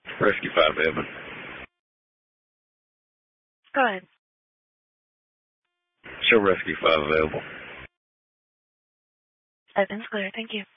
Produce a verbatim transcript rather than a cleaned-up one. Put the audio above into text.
Rescue five, Evan. Go ahead. Show Rescue five available. Evan's clear. Thank you.